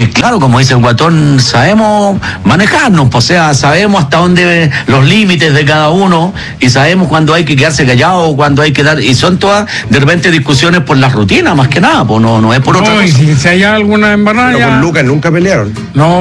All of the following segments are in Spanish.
claro, como dice el Guatón, sabemos manejarnos, o sea, sabemos hasta dónde los límites de cada uno y sabemos cuándo hay que quedarse callado, cuándo hay que dar, y son todas de repente discusiones por la rutina, más que nada, pues no es por otra cosa. Y si hay alguna embarrada. Pero con Lucas nunca pelearon.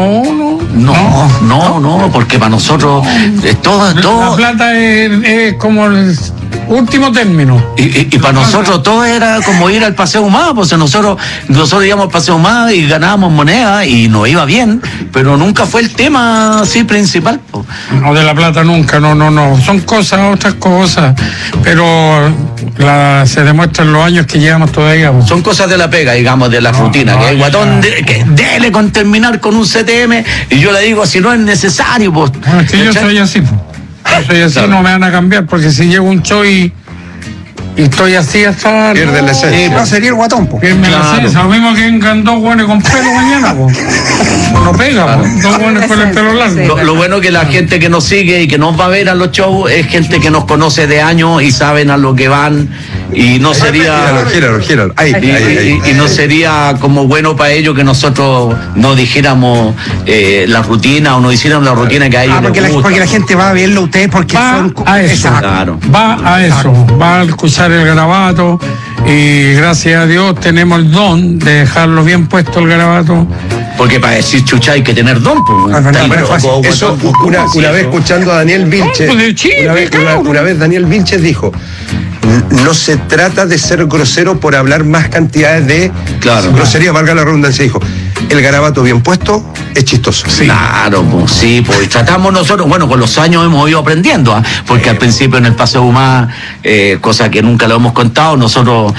No, porque para nosotros todo. La plata es como el último término. Y para nosotros todo era como ir al Paseo Humada, pues nosotros íbamos al Paseo Humada y ganábamos moneda y nos iba bien, pero nunca fue el tema así principal. Pues. No, de la plata nunca, no. Son otras cosas, pero se demuestran los años que llevamos todavía. Pues. Son cosas de la pega, digamos, de la rutina, que el Guatón que dele con terminar con un CTM, y yo le digo, si no es necesario, pues. Bueno, es que yo soy así, pues. Claro. No me van a cambiar, porque si llego un show y estoy así hasta... Pierde la esencia. No sería el Guatón, po. Pierde la esencia. Lo mismo que vengan dos guanes con pelo mañana, po. No pega, po. Dos guanes con el pelo largo. Lo bueno que la gente que nos sigue y que nos va a ver a los shows es gente que nos conoce de años y saben a lo que van, y no sería... Gíralo. Y no sería como bueno para ellos que nosotros no dijéramos la rutina o no hiciéramos la rutina que a ellos les gusta. Porque la gente va a verlo a ustedes porque son... A eso. Claro. Va a eso. Va a escuchar el garabato, y gracias a Dios tenemos el don de dejarlo bien puesto el garabato. Porque para decir chucha hay que tener don, pues. Eso, una vez escuchando a Daniel Vilches, una vez Daniel Vilches dijo: no se trata de ser grosero por hablar más cantidades de grosería, valga la redundancia, dijo. El garabato bien puesto es chistoso. Sí. Claro, pues sí, pues tratamos nosotros, bueno, con los años hemos ido aprendiendo, porque al principio en el Paseo Humada, cosa que nunca lo hemos contado, nosotros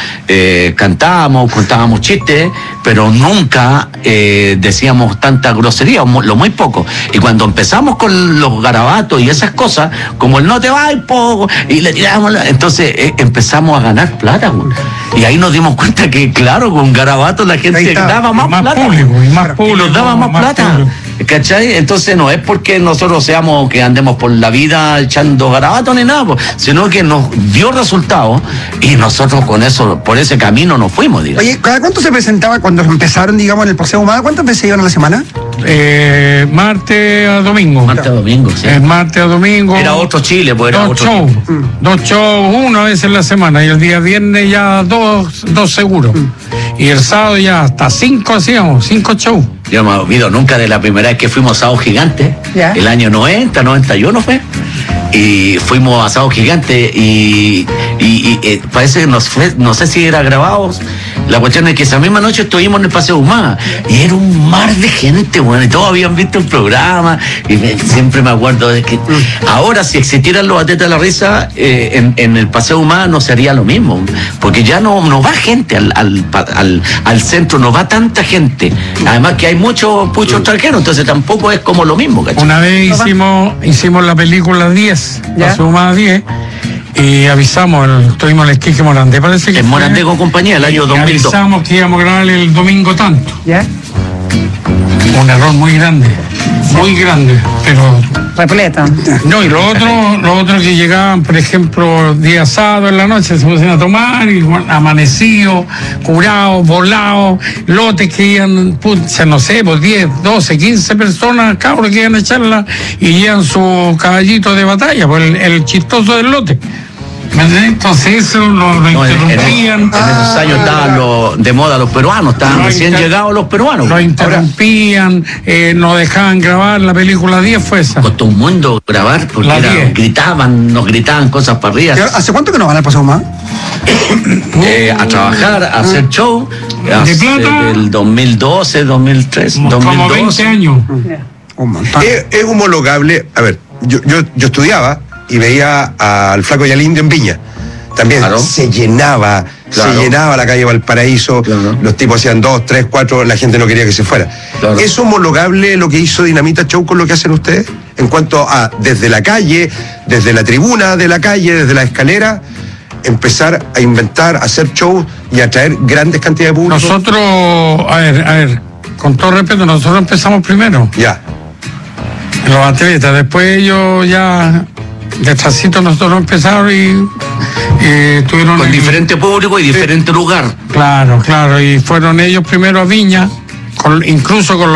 contábamos chistes, pero nunca decíamos tanta grosería, lo muy poco. Y cuando empezamos con los garabatos y esas cosas, como el no te va y le tiramos, entonces empezamos a ganar plata, pues. Y ahí nos dimos cuenta que, claro, con garabatos la gente daba más plata. Y nos daba más plata. ¿Cachai? Entonces no es porque nosotros que andemos por la vida echando garabatos ni nada, sino que nos dio resultados y nosotros con eso, por ese camino nos fuimos, digamos. Oye, ¿cada cuánto se presentaba cuando empezaron, digamos, en el Paseo Humada? ¿Cuántas veces iban a la semana? Martes a domingo. Sí. Martes a domingo. Era otro Chile, pues era otro shows. Dos shows, una vez en la semana, y el día viernes ya dos seguros. Y el sábado ya hasta 5 shows. Yo no me olvido nunca de la primera vez que fuimos a Sábado Gigante, el año 91 fue, y fuimos a Sábado Gigante y parece que no sé si era grabado. La cuestión es que esa misma noche estuvimos en el Paseo Humada y era un mar de gente, bueno, y todos habían visto el programa, y siempre me acuerdo de que ahora si existieran los Atletas de la Risa en el Paseo Humada no sería lo mismo, porque ya no va gente al centro, no va tanta gente, además que hay muchos extranjeros, entonces tampoco es como lo mismo, ¿cachai? Una vez hicimos la película 10, Paseo Humada 10, y tuvimos el Esquique Morandé, parece que en Morandé con compañía, el año 2002. Avisamos que íbamos a grabar el domingo tanto. Un error muy grande, pero... Repleto. No, y lo otro que llegaban, por ejemplo, día sábado en la noche, se pusieron a tomar, y amanecidos, curados, volados, lotes que iban, no sé, pues 10, 12, 15 personas, cabros que iban a echarla, y llevan su caballito de batalla, pues el chistoso del lote. Entonces eso lo interrumpían. En esos años estaban de moda los peruanos, estaban recién llegados los peruanos. Lo interrumpían, no dejaban grabar. La película 10 fue esa. Costó un mundo grabar porque nos gritaban cosas para arriba. ¿Hace cuánto que no van al Paseo Humada? A trabajar, a hacer show. ¿De plata? Del 2012, 2013, como 2012. 20 años. Un montón. Es homologable. A ver, yo estudiaba y veía al Flaco y al Indio en Viña. También se llenaba la calle Valparaíso, los tipos hacían 2, 3, 4, la gente no quería que se fuera. ¿Es homologable lo que hizo Dinamita Show con lo que hacen ustedes? En cuanto a, desde la calle, desde la tribuna de la calle, desde la escalera, empezar a inventar, a hacer shows y atraer grandes cantidades de público. Nosotros, a ver, con todo respeto, nosotros empezamos primero. Ya. Los atletas, después ellos ya... Detrásito nosotros empezamos y tuvieron... Con diferente público y diferente lugar. Claro, y fueron ellos primero a Viña, incluso con los